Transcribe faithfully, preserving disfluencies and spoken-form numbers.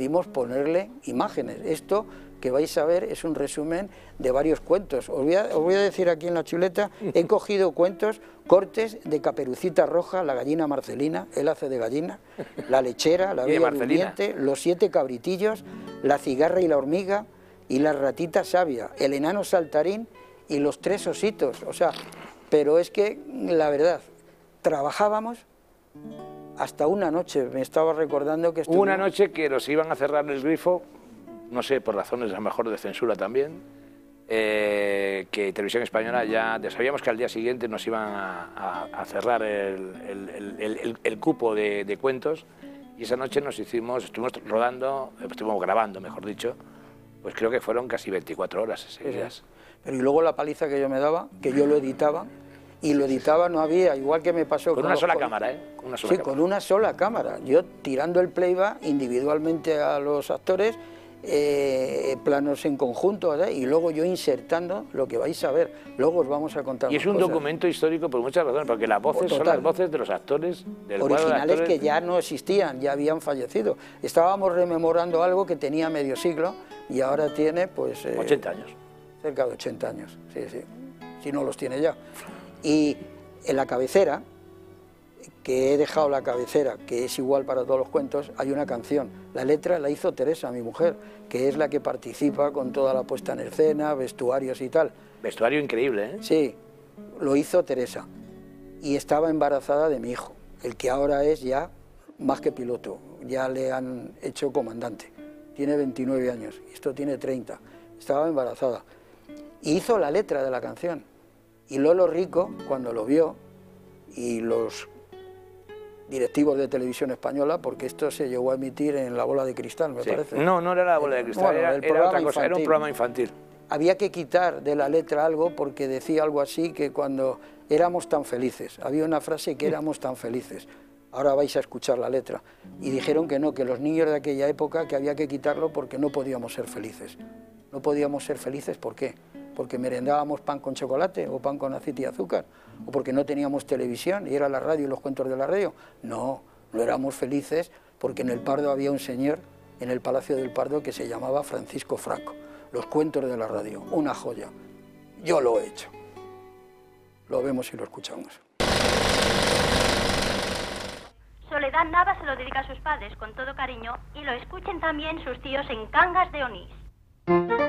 decidimos ponerle imágenes. Esto que vais a ver es un resumen de varios cuentos. Os voy a, os voy a decir aquí en la chuleta, he cogido cuentos, cortes de Caperucita Roja, la gallina Marcelina, él hace de gallina, la lechera, la bella durmiente, los siete cabritillos, la cigarra y la hormiga, y la ratita sabia, el enano saltarín y los tres ositos. O sea, pero es que, la verdad, trabajábamos hasta una noche. Me estaba recordando que estuvimos... Una noche que nos iban a cerrar el grifo, no sé, por razones a lo mejor de censura también, eh, que Televisión Española ya sabíamos que al día siguiente nos iban a, a, a cerrar el, el, el, el, el cupo de, de cuentos, y esa noche nos hicimos, estuvimos rodando, estuvimos grabando, mejor dicho, pues creo que fueron casi veinticuatro horas seguidas. Sí, sí. Pero y luego la paliza que yo me daba, que yo lo editaba, y lo editaba no había, igual que me pasó... Con, con una sola cámara, ¿eh? Con una sola sí, cámara. con una sola cámara. Yo tirando el playback individualmente a los actores, eh, planos en conjunto, ¿verdad? Y luego yo insertando lo que vais a ver. Luego os vamos a contar. Y es un cosas. documento histórico por muchas razones, porque las voces Total. son las voces de los actores del originales de actores... que ya no existían, ya habían fallecido. Estábamos rememorando algo que tenía medio siglo y ahora tiene pues... Eh, ochenta años. Cerca de ochenta años, sí, sí, si no los tiene ya. Y en la cabecera, que he dejado la cabecera, que es igual para todos los cuentos, hay una canción. La letra la hizo Teresa, mi mujer, que es la que participa con toda la puesta en escena, vestuarios y tal. Vestuario increíble, ¿eh? Sí, lo hizo Teresa. Y estaba embarazada de mi hijo, el que ahora es ya más que piloto, ya le han hecho comandante. Tiene veintinueve años, y esto tiene treinta. Estaba embarazada. Y hizo la letra de la canción. Y Lolo Rico, cuando lo vio, y los directivos de Televisión Española, porque esto se llegó a emitir en La Bola de Cristal, me sí. parece. No, no era La Bola de Cristal, bueno, era, era otra cosa, era un programa infantil. Había que quitar de la letra algo porque decía algo así, que cuando éramos tan felices, había una frase que éramos tan felices. Ahora vais a escuchar la letra. Y dijeron que no, que los niños de aquella época, que había que quitarlo porque no podíamos ser felices. No podíamos ser felices, ¿por qué? Porque merendábamos pan con chocolate o pan con aceite y azúcar, o porque no teníamos televisión y era la radio y los cuentos de la radio. No, no éramos felices porque en el Pardo había un señor, en el Palacio del Pardo, que se llamaba Francisco Franco. Los cuentos de la radio, una joya. Yo lo he hecho. Lo vemos y lo escuchamos. Soledad Nava se lo dedica a sus padres con todo cariño y lo escuchen también sus tíos en Cangas de Onís.